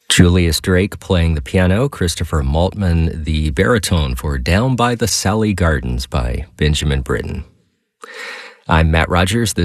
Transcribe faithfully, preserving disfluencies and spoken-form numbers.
Julius Drake playing the piano, Christopher Maltman the baritone for Down by the Sally Gardens by Benjamin Britten. I'm Matt Rogers. This